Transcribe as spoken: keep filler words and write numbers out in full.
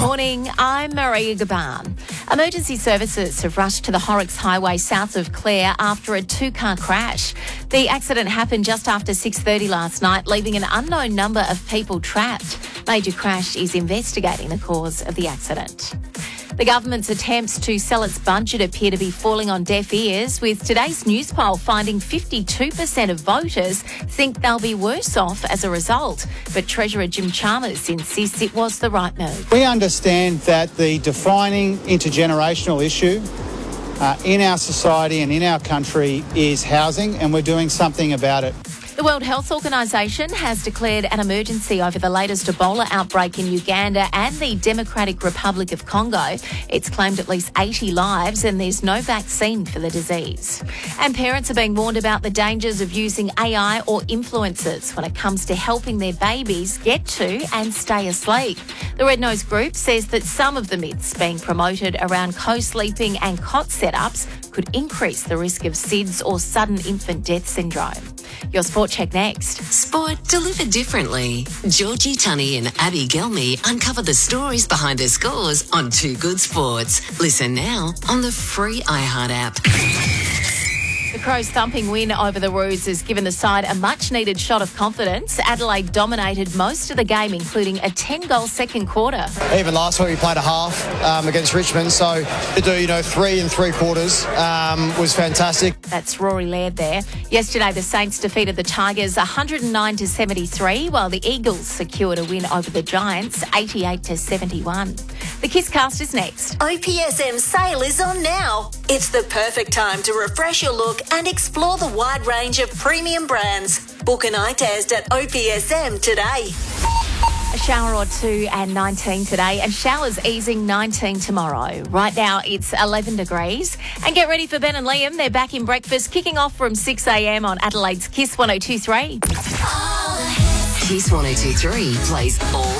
Morning, I'm Maria Gaban. Emergency services have rushed to the Horrocks Highway south of Clare after a two-car crash. The accident happened just after six thirty last night, leaving an unknown number of people trapped. Major Crash is investigating the cause of the accident. The government's attempts to sell its budget appear to be falling on deaf ears, with today's news poll finding fifty-two percent of voters think they'll be worse off as a result. But Treasurer Jim Chalmers insists it was the right move. We understand that the defining intergenerational issue uh, in our society and in our country is housing, and we're doing something about it. The World Health Organisation has declared an emergency over the latest Ebola outbreak in Uganda and the Democratic Republic of Congo. It's claimed at least eighty lives and there's no vaccine for the disease. And parents are being warned about the dangers of using A I or influencers when it comes to helping their babies get to and stay asleep. The Red Nose Group says that some of the myths being promoted around co-sleeping and cot setups could increase the risk of S I D S or sudden infant death syndrome. Your Sport Check next. Sport delivered differently. Georgie Tunney and Abby Gelmy uncover the stories behind her scores on Two Good Sports. Listen now on the free iHeart app. The Crows' thumping win over the Roos has given the side a much-needed shot of confidence. Adelaide dominated most of the game, including a ten-goal second quarter. Even last week we played a half um, against Richmond, so to do, you know, three and three quarters um, was fantastic. That's Rory Laird there. Yesterday, the Saints defeated the Tigers one hundred nine to seventy-three, while the Eagles secured a win over the Giants eighty-eight to seventy-one. The Kisscast is next. O P S M sale is on now. It's the perfect time to refresh your look and explore the wide range of premium brands. Book an eye test at O P S M today. A shower or two and nineteen today, and showers easing nineteen tomorrow. Right now it's eleven degrees. And get ready for Ben and Liam. They're back in breakfast, kicking off from six a.m. on Adelaide's Kiss one oh two three. Kiss one oh two three plays all